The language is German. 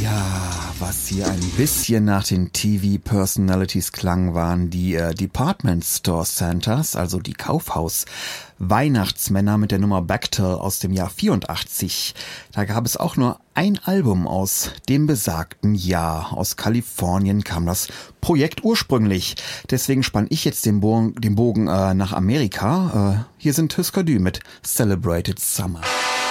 Ja, was hier ein bisschen nach den TV-Personalities klang, waren die Department Store Santas, also die Kaufhaus-Weihnachtsmänner mit der Nummer Bechtel aus dem Jahr 84. Da gab es auch nur ein Album aus dem besagten Jahr. Aus Kalifornien kam das Projekt ursprünglich. Deswegen spann ich jetzt den Bogen nach Amerika. Hier sind Husker Du mit Celebrated Summer.